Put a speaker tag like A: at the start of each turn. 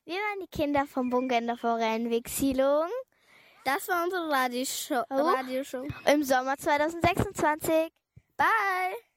A: Wir waren die Kinder vom Bunker in der Forellenweg-Siedlung.
B: Das war unsere Radioshow.
A: Im Sommer 2026. Bye!